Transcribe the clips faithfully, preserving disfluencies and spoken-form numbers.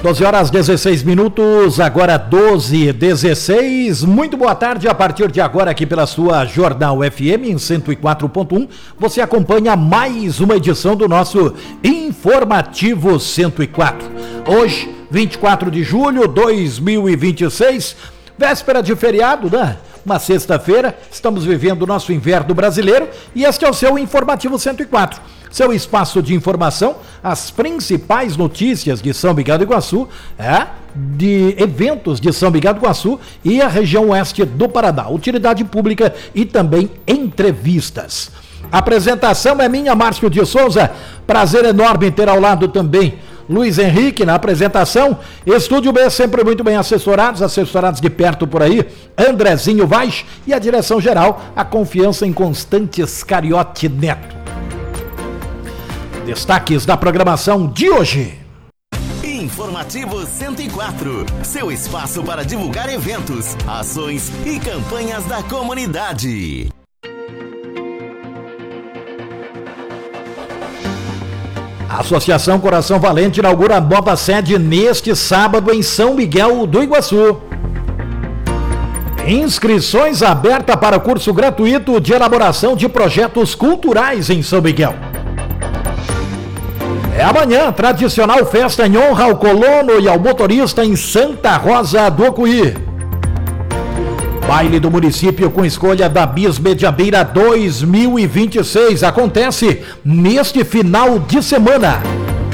doze horas dezesseis minutos, agora doze e dezesseis. Muito boa tarde. A partir de agora, aqui pela sua Jornal F M em cento e quatro ponto um, você acompanha mais uma edição do nosso Informativo cento e quatro. Hoje, vinte e quatro de julho de dois mil e vinte e seis, véspera de feriado, né? Uma sexta-feira, estamos vivendo o nosso inverno brasileiro e este é o seu Informativo cento e quatro. Seu espaço de informação, as principais notícias de São Miguel do Iguaçu, é, de eventos de São Miguel do Iguaçu e a região oeste do Paraná, utilidade pública e também entrevistas. A apresentação é minha, Márcio de Souza, prazer enorme ter ao lado também Luiz Henrique na apresentação, Estúdio B sempre muito bem assessorados, assessorados de perto por aí, Andrezinho Vaz e a direção geral, a confiança em Constantes Cariotti Neto. Destaques da programação de hoje. Informativo cento e quatro, seu espaço para divulgar eventos, ações e campanhas da comunidade. A Associação Coração Valente inaugura nova sede neste sábado em São Miguel do Iguaçu. Inscrições abertas para curso gratuito de elaboração de projetos culturais em São Miguel. É amanhã, tradicional festa em honra ao colono e ao motorista em Santa Rosa do Ocuí. Baile do município com escolha da Bis Mediabeira dois mil e vinte e seis acontece neste final de semana.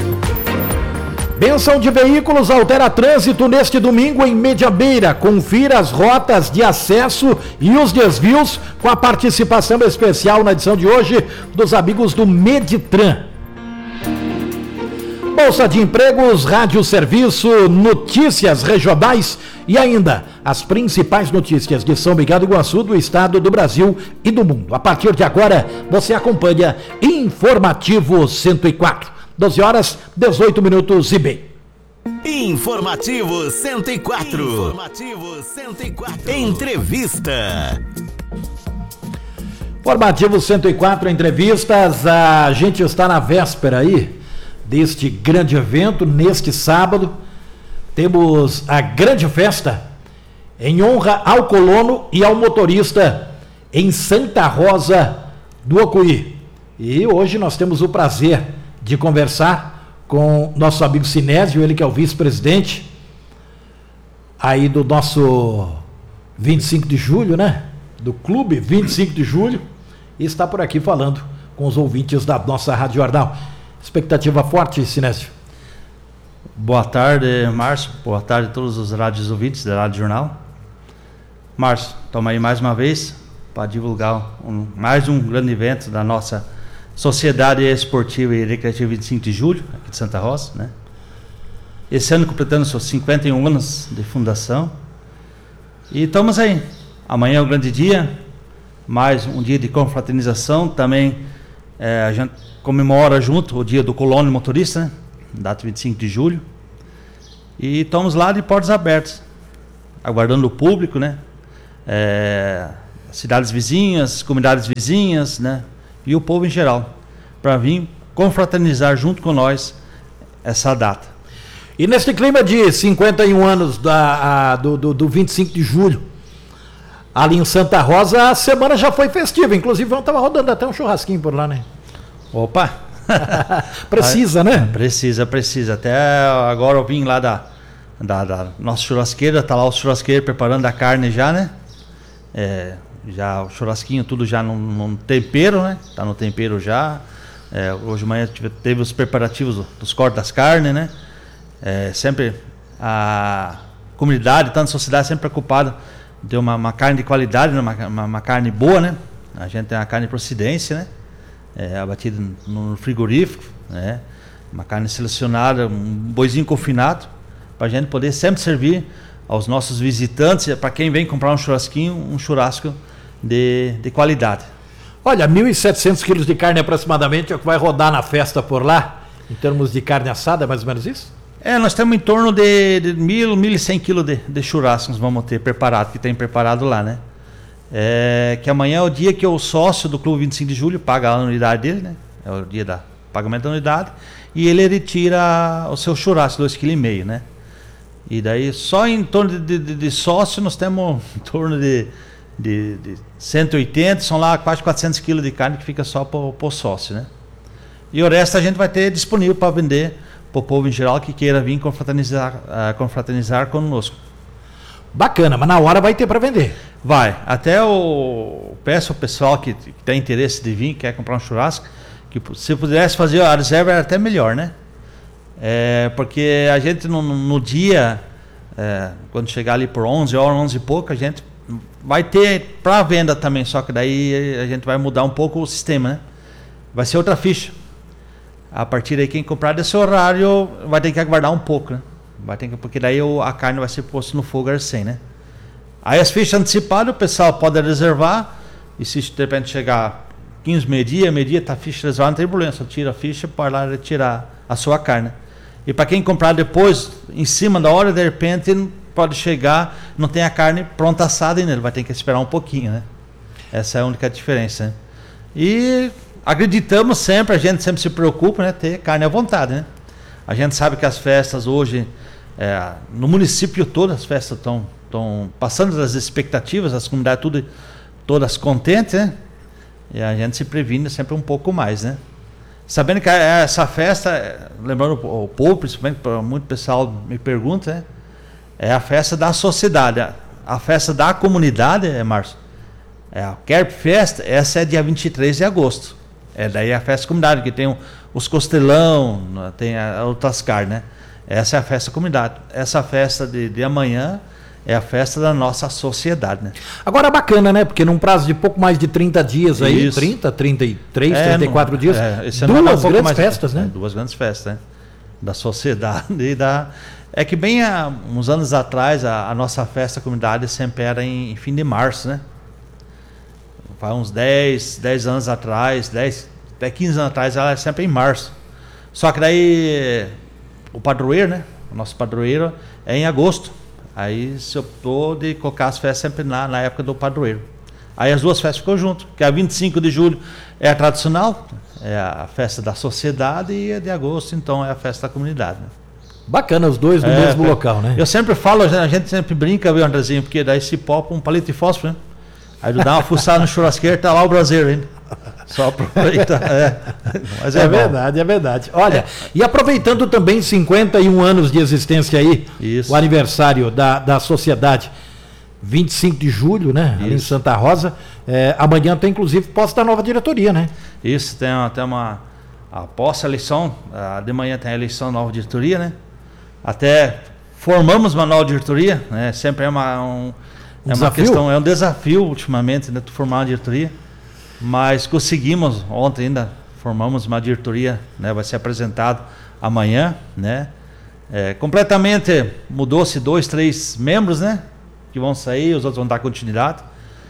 Bênção de veículos altera trânsito neste domingo em Mediabeira. Confira as rotas de acesso e os desvios com a participação especial na edição de hoje dos amigos do Meditran. Bolsa de Empregos, Rádio Serviço, notícias regionais e ainda as principais notícias de São Miguel do Iguaçu, do estado, do Brasil e do mundo. A partir de agora, você acompanha Informativo cento e quatro. doze horas, dezoito minutos e bem. Informativo cento e quatro. Informativo cento e quatro. Entrevista. Informativo cento e quatro, entrevistas. A gente está na véspera aí deste grande evento. Neste sábado temos a grande festa em honra ao colono e ao motorista em Santa Rosa do Ocuí. E hoje nós temos o prazer de conversar com nosso amigo Sinésio, ele que é o vice-presidente aí do nosso vinte e cinco de julho, né? Do clube vinte e cinco de julho, e está por aqui falando com os ouvintes da nossa Rádio Jornal. Expectativa forte, Sinésio? Boa tarde, Márcio. Boa tarde a todos os rádios ouvintes da Rádio Jornal. Márcio, estamos aí mais uma vez para divulgar um, mais um grande evento da nossa Sociedade Esportiva e Recreativa vinte e cinco de julho, aqui de Santa Rosa, né? Esse ano completando seus cinquenta e um anos de fundação. E estamos aí. Amanhã é um grande dia, mais um dia de confraternização. Também é, a gente comemora junto o dia do colono e motorista, né? Data vinte e cinco de julho. E estamos lá de portas abertas, aguardando o público, né? É, cidades vizinhas, comunidades vizinhas, né? E o povo em geral, para vir confraternizar junto com nós essa data. E neste clima de cinquenta e um anos da, a, do, do, do vinte e cinco de julho, ali em Santa Rosa, a semana já foi festiva. Inclusive, eu estava rodando até um churrasquinho por lá, né? Opa! Precisa, né? Precisa, precisa. Até agora eu vim lá da, da, da nossa churrasqueira, tá lá o churrasqueiro preparando a carne já, né? É, já o churrasquinho tudo já no, no tempero, né? Tá no tempero já. É, hoje de manhã teve os preparativos dos cortes das carnes, né? É, sempre a comunidade, tanto a sociedade sempre preocupada de uma, uma carne de qualidade, né? uma, uma, uma carne boa, né? A gente tem uma carne de procedência, né? É, abatida no frigorífico, né? Uma carne selecionada, um boizinho confinado, para a gente poder sempre servir aos nossos visitantes, para quem vem comprar um churrasquinho, um churrasco de, de qualidade. Olha, mil e setecentos quilos de carne aproximadamente é o que vai rodar na festa por lá, em termos de carne assada, mais ou menos isso? É, nós temos em torno de, de mil, mil e cem quilos de, de churrasco, nós vamos ter preparado, que tem preparado lá, né? É, que amanhã é o dia que o sócio do Clube vinte e cinco de julho paga a anuidade dele, né? É o dia do pagamento da anuidade, e ele retira o seu churrasco, dois vírgula cinco quilos, né? E daí só em torno de, de, de sócio nós temos em torno de, de, de cento e oitenta, são lá quase quatrocentos quilos de carne que fica só para o sócio, né? E o resto a gente vai ter disponível para vender para o povo em geral que queira vir confraternizar, uh, confraternizar conosco. Bacana, mas na hora vai ter para vender. Vai. Até o peço ao pessoal que, que tem interesse de vir, quer comprar um churrasco, que se pudesse fazer a reserva era até melhor, né? É, porque a gente no, no dia, é, quando chegar ali por onze horas, onze e pouco, a gente vai ter para venda também, só que daí a gente vai mudar um pouco o sistema, né? Vai ser outra ficha. A partir daí, quem comprar desse horário vai ter que aguardar um pouco, né? Vai ter que, porque daí o, a carne vai ser posta no fogo arcém, né? Aí as fichas antecipadas, o pessoal pode reservar, e se de repente chegar quinze, meio-dia, meio-dia, tá a ficha reservada, não tem problema, só tira a ficha, pode lá retirar a sua carne. E para quem comprar depois, em cima da hora, de repente, pode chegar, não tem a carne pronta assada ainda, ele vai ter que esperar um pouquinho, né? Essa é a única diferença, né? E acreditamos sempre, a gente sempre se preocupa, né? Ter carne à vontade, né? A gente sabe que as festas hoje, é, no município todo, as festas estão estão passando das expectativas, as comunidades tudo, todas contentes, né? E a gente se previne sempre um pouco mais, né? Sabendo que essa festa, lembrando o povo, principalmente, muito pessoal me pergunta, né? É a festa da sociedade, a, a festa da comunidade, é, Márcio? É a Kerp Fest, essa é dia vinte e três de agosto. É daí a festa da comunidade, que tem um, os costelão, tem a, outras carnes, né? Essa é a festa da comunidade. Essa festa de, de amanhã é a festa da nossa sociedade, né? Agora bacana, né? Porque num prazo de pouco mais de trinta dias aí, Isso. trinta, trinta e três, É, trinta e quatro não, dias, é, esse duas ano vai um pouco grandes mais- festas, é, né? Duas grandes festas, né? Da sociedade e da... É que bem há uns anos atrás, a, a nossa festa da comunidade sempre era em, em fim de março, né? Faz uns dez, dez anos atrás, dez, até quinze anos atrás, ela é sempre em março. Só que daí o padroeiro, né? O nosso padroeiro é em agosto. Aí se optou de colocar as festas sempre na, na época do padroeiro. Aí as duas festas ficou junto, que a vinte e cinco de julho é a tradicional, é a festa da sociedade, e a de agosto, então, é a festa da comunidade, né? Bacana, os dois no É, mesmo é. local, né? Eu sempre falo, a gente sempre brinca, viu, Andrezinho, porque daí se popa um palito de fósforo, né? Aí tu dá uma fuçada no churrasqueiro, tá lá o braseiro ainda. Só aproveita. É. Mas é, É bom. verdade, é verdade. Olha, e aproveitando também cinquenta e um anos de existência aí, Isso. o aniversário da, da sociedade, vinte e cinco de julho, né? Ali em Isso. Santa Rosa. É, amanhã tem inclusive posse da nova diretoria, né? Isso, tem, uma- tem uma. Após a eleição, ah, de manhã tem a eleição da nova diretoria, né? Até formamos uma nova diretoria, né? Sempre é uma, um, é uma desafio? questão, é um desafio ultimamente, né? Tu formar uma diretoria. Mas conseguimos, ontem ainda formamos uma diretoria, né? Vai ser apresentado amanhã, né? É, completamente mudou-se dois, três membros, né? Que vão sair, os outros vão dar continuidade.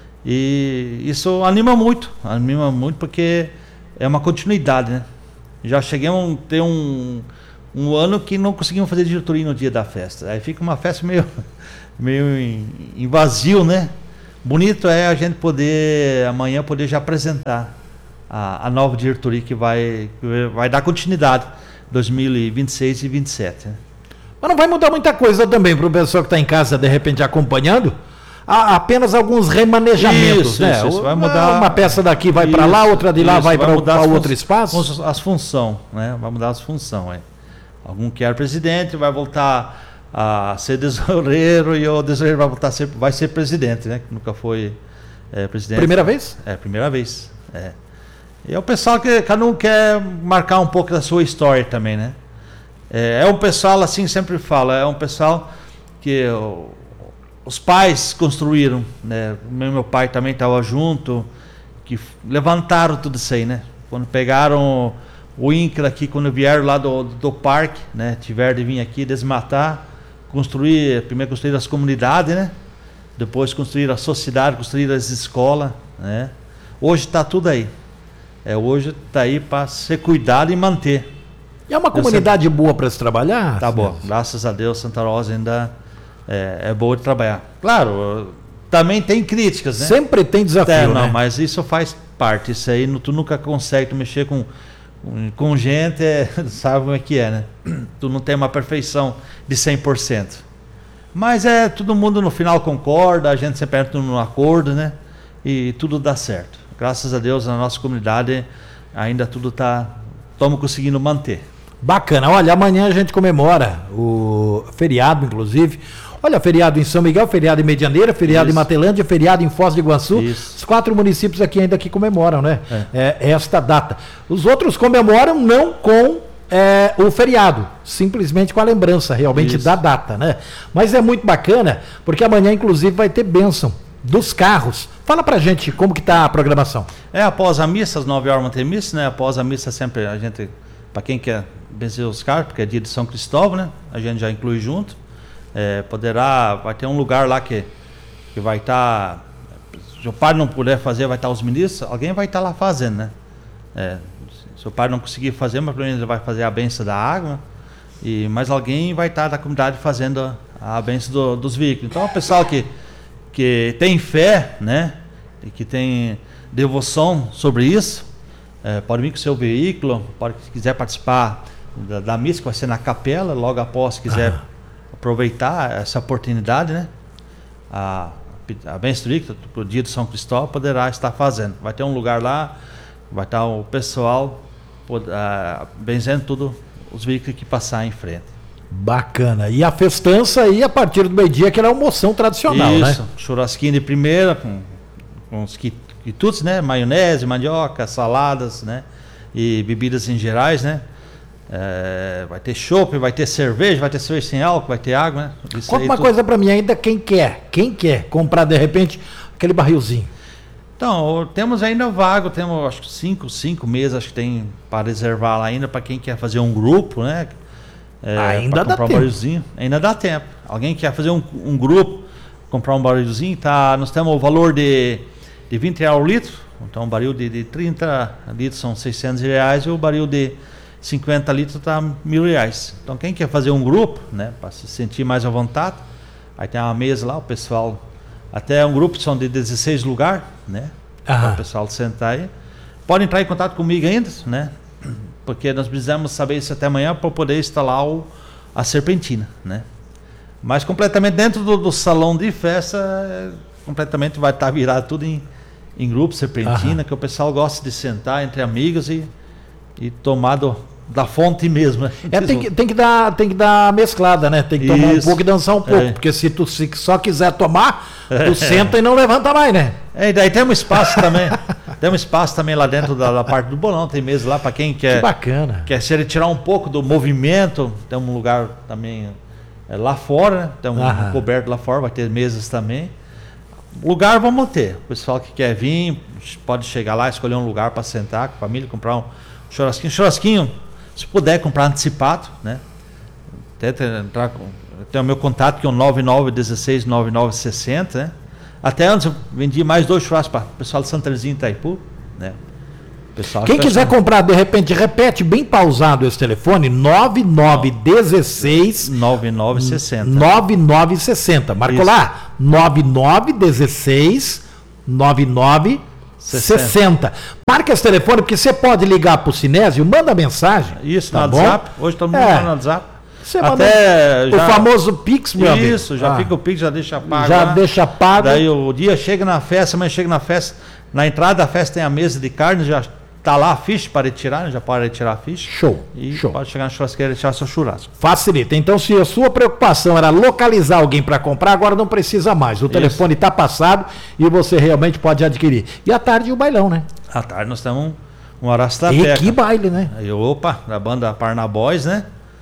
E isso anima muito, anima muito porque é uma continuidade, né? Já chegamos a ter um, um ano que não conseguimos fazer diretoria no dia da festa. Aí fica uma festa meio, meio em, em vazio, né? Bonito é a gente poder, amanhã, poder já apresentar a, a nova diretoria que vai, que vai dar continuidade dois mil e vinte e seis e vinte e sete, né? Mas não vai mudar muita coisa também para o pessoal que está em casa, de repente, acompanhando. Há apenas alguns remanejamentos, Isso, né? isso, isso. Vai O- mudar- Uma peça daqui vai para lá, Isso, outra de lá isso, vai para mudar as outro fun- espaço. As, as funções, né? Vai mudar as funções. É. Algum que era presidente vai voltar a ser tesoureiro e o tesoureiro vai voltar a ser, vai ser presidente, né? Que nunca foi é, presidente. Primeira vez? É, primeira vez. É. E é o pessoal que cada um quer marcar um pouco da sua história também, né? É, é um pessoal, assim, sempre fala, é um pessoal que o, os pais construíram, né? Meu, meu pai também estava junto, que f- levantaram tudo isso aí, né? Quando pegaram o INCRA aqui, quando vieram lá do, do parque, né? Tiveram de vir aqui desmatar, construir, primeiro construir as comunidades, né? Depois construir a sociedade, construir as escolas, né? Hoje está tudo aí. É, hoje está aí para ser cuidado e manter. E é uma comunidade boa para se trabalhar? Tá bom, Celso? graças a Deus, Santa Rosa ainda é, é boa de trabalhar. Claro, também tem críticas, né? Sempre tem desafio, É, não, né? mas isso faz parte. Isso aí nu- tu nunca consegue tu mexer com, com- com gente, é, sabe como é que é, né? Tu não tem uma perfeição de cem por cento. Mas é, todo mundo no final concorda, a gente sempre entra num acordo, né? E tudo dá certo. Graças a Deus, na nossa comunidade, ainda tudo está, estamos conseguindo manter. Bacana. Olha, amanhã a gente comemora o feriado, inclusive. Olha, feriado em São Miguel, feriado em Medianeira, feriado Isso. em Matelândia, feriado em Foz do Iguaçu. Isso. Os quatro municípios aqui ainda que comemoram, né? É. É, esta data. Os outros comemoram não com é, o feriado, simplesmente com a lembrança realmente Isso. da data, né? Mas é muito bacana, porque amanhã, inclusive, vai ter bênção dos carros. Fala pra gente como que tá a programação. É, após a missa, às nove horas tem missa, né? Após a missa sempre a gente, para quem quer benzer os carros, porque é dia de São Cristóvão, né? A gente já inclui junto. É, poderá, vai ter um lugar lá que, que vai estar, tá, se o padre não puder fazer, vai estar tá os ministros, alguém vai estar tá lá fazendo, né? É, se o padre não conseguir fazer, mas pelo menos ele vai fazer a benção da água, e mais alguém vai estar tá da comunidade fazendo a, a benção do, dos veículos. Então o pessoal que, que tem fé, né? E que tem devoção sobre isso, é, pode vir com o seu veículo, pode, se quiser participar da, da missa, que vai ser na capela, logo após, se quiser ah. aproveitar essa oportunidade, né? A, a benção para o dia de São Cristóvão poderá estar fazendo. Vai ter um lugar lá, vai estar o pessoal uh, benzendo tudo, os veículos que passar em frente. Bacana. E a festança aí a partir do meio-dia, aquela almoção tradicional, Isso, né? Isso, churrasquinho de primeira, com, com os quitutes, né? Maionese, mandioca, saladas, né? E bebidas em gerais, né? É, vai ter chopp, vai ter cerveja, vai ter cerveja sem álcool, vai ter água, né? Isso. Conta uma tudo. coisa para mim ainda, quem quer, quem quer comprar de repente aquele barrilzinho? Então, temos ainda vago, temos acho que cinco, cinco meses, acho que tem para reservar lá ainda para quem quer fazer um grupo, né? É, ainda dá comprar um barrilzinho, ainda dá tempo. Alguém quer fazer um, um grupo, comprar um barrilzinho, tá? Nós temos o valor de, de vinte reais o litro, então um barril de, de trinta litros são seiscentos reais e o barril de cinquenta litros está mil reais. Então quem quer fazer um grupo, né, para se sentir mais à vontade, aí tem uma mesa lá, o pessoal, até um grupo são de dezesseis lugares, né, para o pessoal sentar aí. Pode entrar em contato comigo ainda, né, porque nós precisamos saber isso até amanhã para poder instalar o, a serpentina, né. Mas completamente dentro do, do salão de festa, completamente vai estar virado tudo em, em grupo, serpentina, Aham. que o pessoal gosta de sentar entre amigos e E tomado da fonte mesmo, né? É, tem que, tem que dar, tem que dar mesclada, né? Tem que tomar Isso. um pouco e dançar um pouco, é. porque se tu se só quiser tomar, tu é. senta e não levanta mais, né? É, e daí tem um espaço também, tem um espaço também lá dentro da, da parte do bolão, tem mesa lá para quem quer. Que bacana. Quer se retirar um pouco do movimento, tem um lugar também é, lá fora, né? Tem um, um coberto lá fora, vai ter mesas também. Lugar vamos ter, o pessoal que quer vir pode chegar lá, escolher um lugar para sentar com a família, comprar um churrasquinho, churrasquinho, se puder comprar antecipado, né? Até entrar com, tem o meu contato que é o nove nove um seis nove nove seis zero, né? Até antes eu vendi mais dois churrascos para o pessoal de Santa Terezinha e Itaipu, né? Pessoal, quem quiser pessoal... comprar, de repente, repete bem pausado esse telefone, nove nove um seis nove nove seis zero. nove nove seis zero. Marcou lá? nove nove um seis nove nove sessenta. Marca esse telefone, porque você pode ligar para o Sinésio, manda mensagem. Isso, tá no bom? WhatsApp. Hoje todo mundo é. no WhatsApp. Você Até já... o famoso Pix, meu amigo. Isso, já ah. fica o Pix, já deixa pago. Já lá. deixa pago. Daí o dia chega na festa, amanhã chega na festa. Na entrada da festa tem a mesa de carne, já tá lá a ficha para retirar, já pode retirar a ficha. Show. E show. pode chegar na churrasqueira e retirar seu churrasco. Facilita. Então, se a sua preocupação era localizar alguém para comprar, agora não precisa mais. O Isso. telefone está passado e você realmente pode adquirir. E à tarde o bailão, né? À tarde nós temos um, um Araçateca. E que baile, né? Aí, opa, da banda Parnaboys, né?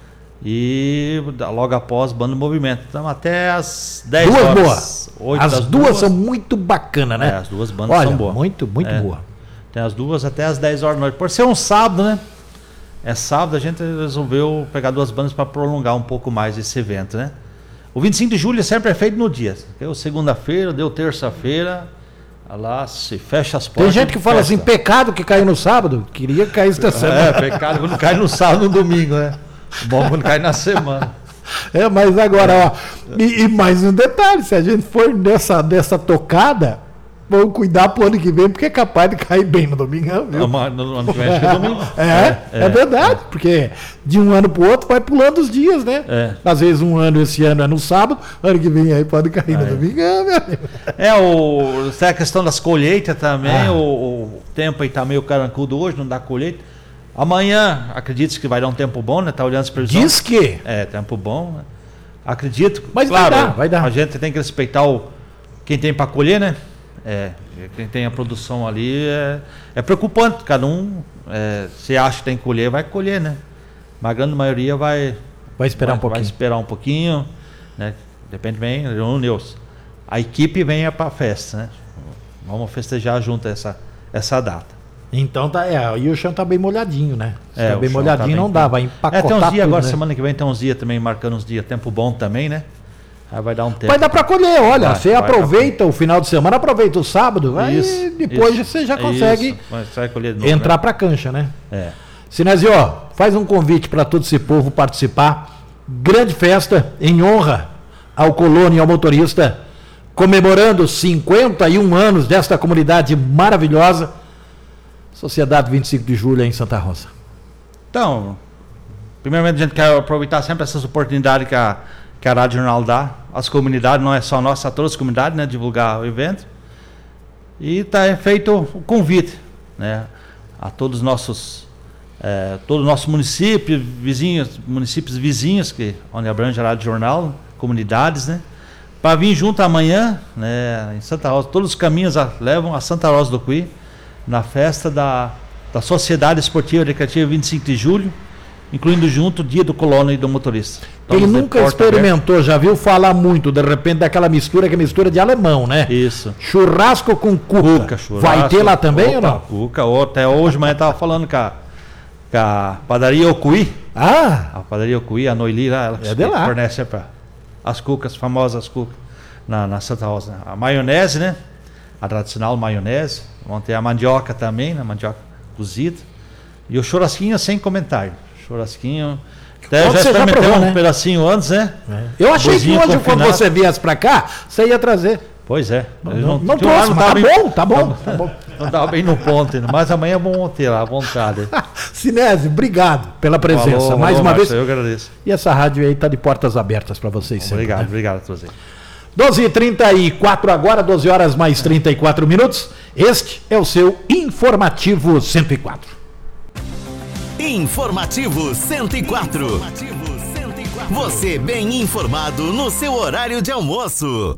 E logo após, banda Movimento. Então até as dez duas horas. Boas. As duas, duas são muito bacanas, né? É, as duas bandas Olha, são boas. Muito, muito é. boa. Tem as duas até as dez horas da noite. Por ser um sábado, né? É sábado, a gente resolveu pegar duas bandas para prolongar um pouco mais esse evento, né? O vinte e cinco de julho sempre é feito no dia. Deu segunda-feira, deu terça-feira. Lá se fecha as portas. Tem gente que fala festa. assim, pecado que caiu no sábado. Queria que caísse na semana. É, pecado quando cai no sábado no domingo, né? Bom quando cai na semana. É, mas agora, ó. E, e mais um detalhe: se a gente for nessa, nessa tocada, Vamos cuidar pro ano que vem, porque é capaz de cair bem no domingão, viu? No, no ano que vem, acho que é domingo. É, é, é verdade, é. Porque de um ano pro outro vai pulando os dias, né? É. Às vezes um ano, esse ano é no sábado, ano que vem aí pode cair ah, no é. domingão, meu amigo. É, o, tem a questão das colheitas também, ah. o, o tempo aí tá meio carancudo hoje, não dá colheita. Amanhã, acredito que vai dar um tempo bom, né? Tá olhando as previsões. Diz que? É, tempo bom, né? Acredito. Mas claro, vai dar, vai dar. A gente tem que respeitar o, quem tem para colher, né? É, quem tem a produção ali é, é preocupante. Cada um, é, se acha que tem que colher, vai colher, né? Mas a grande maioria vai... Vai esperar vai, um pouquinho. Vai esperar um pouquinho, né? Depende bem, Deus. A equipe vem para a festa, né? Vamos festejar junto essa, essa data. Então tá, é, e o chão tá bem molhadinho, né? Se é, tá bem molhadinho tá bem, não dá, vai empacotar. É, tem uns dias tudo, agora, né? semana que vem tem uns dias também, marcando uns dias, tempo bom também, né? Aí vai dar um tempo. Vai dar para colher, olha, vai, você vai aproveita o final de semana, aproveita o sábado, aí isso, depois isso, você já consegue novo, entrar né? para cancha, né? É. Sinésio, faz um convite para todo esse povo participar. Grande festa em honra ao colono e ao motorista, comemorando cinquenta e um anos desta comunidade maravilhosa. Sociedade vinte e cinco de julho em Santa Rosa. Então, primeiramente a gente quer aproveitar sempre essas oportunidades que a, que a Rádio Jornal dá. As comunidades, não é só nossa, a todas as comunidades, né? Divulgar o evento. E está feito o convite, né? A todos os nossos, é, todo o nosso município, vizinhos, municípios vizinhos, que, onde abrange a Rádio Jornal, comunidades, né? Para vir junto amanhã, né? Em Santa Rosa, todos os caminhos a, levam a Santa Rosa do Cuí, na festa da, da Sociedade Esportiva e Recreativa vinte e cinco de julho, incluindo junto o dia do colono e do motorista. Quem nunca experimentou, aberta. Já viu falar muito, de repente, daquela mistura que é mistura de alemão, né? Isso. Churrasco com cuca. cuca churrasco, vai ter lá também opa, ou não? Cuca, até hoje, mas eu estava falando com a, com a padaria Ocuí. Ah! A padaria Ocuí, a Noili lá, ela é de lá. fornece para as cucas, famosas cucas, na, na Santa Rosa. A maionese, né? A tradicional maionese. Vão ter a mandioca também, né? Mandioca cozida. E o churrasquinho sem comentário. Churrasquinho. Até já experimentamos um né? pedacinho antes, né? É. Eu achei Bozinho que hoje, confinado. Quando você viesse pra cá, você ia trazer. Pois é. Não, não, não trouxe, mas tá bem, bom, tá bom. Tá bom. Não estava bem no ponto ainda. Mas amanhã vamos ter lá, à vontade. Sinésio, obrigado pela presença. Falou, Mais falou, uma Márcio, vez. Eu agradeço. E essa rádio aí tá de portas abertas para vocês sempre. Obrigado, né? obrigado a todos aí. doze e trinta e quatro agora, doze horas mais trinta e quatro minutos. Este é o seu Informativo cento e quatro. Informativo cento e quatro. Você bem informado no seu horário de almoço.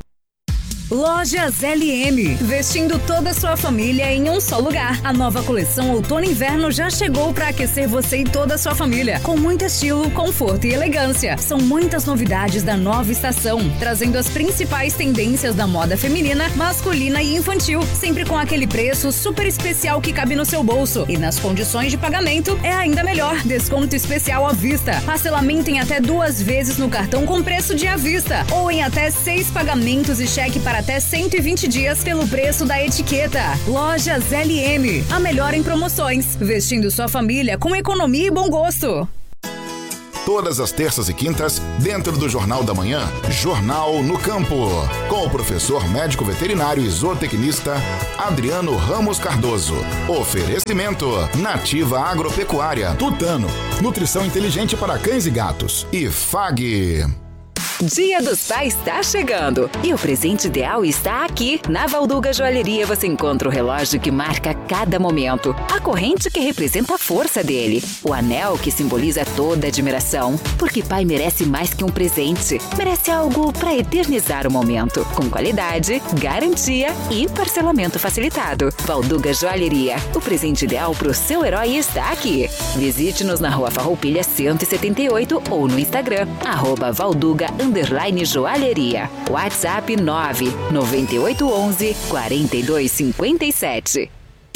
Lojas L M, vestindo toda a sua família em um só lugar. A nova coleção Outono e Inverno já chegou para aquecer você e toda a sua família, com muito estilo, conforto e elegância. São muitas novidades da nova estação, trazendo as principais tendências da moda feminina, masculina e infantil, sempre com aquele preço super especial que cabe no seu bolso. E nas condições de pagamento é ainda melhor, desconto especial à vista, parcelamento em até duas vezes no cartão com preço de à vista, ou em até seis pagamentos e cheque para até cento e vinte dias pelo preço da etiqueta. Lojas L M, a melhor em promoções, vestindo sua família com economia e bom gosto. Todas as terças e quintas, dentro do Jornal da Manhã, Jornal no Campo, com o professor médico veterinário e zootecnista Adriano Ramos Cardoso. Oferecimento Nativa Agropecuária, Tutano, nutrição inteligente para cães e gatos e F A G. Dia dos Pais está chegando e o presente ideal está aqui. Na Valduga Joalheria você encontra o relógio que marca cada momento, a corrente que representa a força dele, o anel que simboliza toda a admiração, porque pai merece mais que um presente, merece algo para eternizar o momento, com qualidade, garantia e parcelamento facilitado. Valduga Joalheria, o presente ideal para o seu herói está aqui. Visite-nos na Rua Farroupilha cento e setenta e oito ou no Instagram, arroba Valduga underline joalheria. WhatsApp nove nove oito um um quatro dois cinco sete.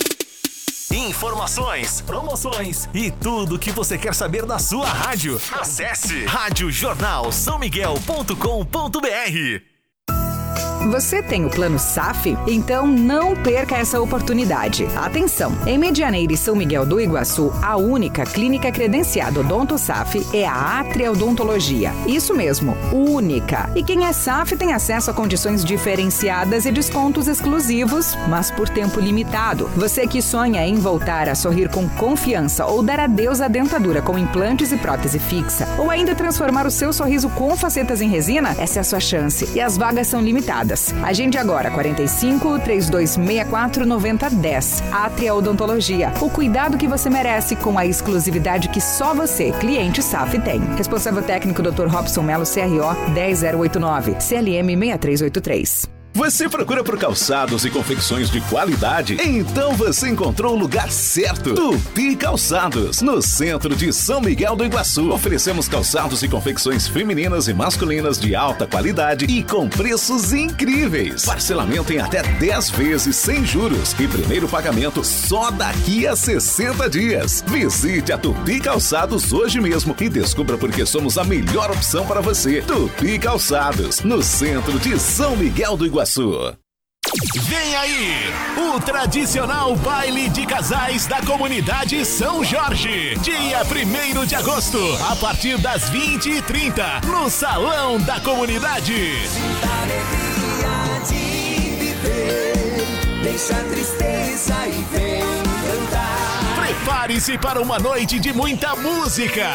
Informações, promoções e tudo o que você quer saber da sua rádio. Acesse rádio jornal são miguel ponto com ponto br. Você tem o plano S A F? Então não perca essa oportunidade. Atenção! Em Medianeira e São Miguel do Iguaçu, a única clínica credenciada Odonto S A F é a Atria Odontologia. Isso mesmo, única. E quem é S A F tem acesso a condições diferenciadas e descontos exclusivos, mas por tempo limitado. Você que sonha em voltar a sorrir com confiança ou dar adeus à dentadura com implantes e prótese fixa, ou ainda transformar o seu sorriso com facetas em resina, essa é a sua chance. E as vagas são limitadas. Agende agora, quarenta e cinco, trinta e dois sessenta e quatro, noventa, dez. Atria Odontologia. O cuidado que você merece com a exclusividade que só você, cliente S A F, tem. Responsável técnico doutor Robson Melo, C R O dez zero oito nove, C L M seis três oito três. Você procura por calçados e confecções de qualidade? Então você encontrou o lugar certo. Tupi Calçados, no centro de São Miguel do Iguaçu. Oferecemos calçados e confecções femininas e masculinas de alta qualidade e com preços incríveis. Parcelamento em até dez vezes sem juros e primeiro pagamento só daqui a sessenta dias. Visite a Tupi Calçados hoje mesmo e descubra por que somos a melhor opção para você. Tupi Calçados, no centro de São Miguel do Iguaçu. Vem aí, o tradicional baile de casais da comunidade São Jorge, dia primeiro de agosto, a partir das vinte e trinta, no Salão da Comunidade. Deixa a tristeza e vem cantar. Prepare-se para uma noite de muita música,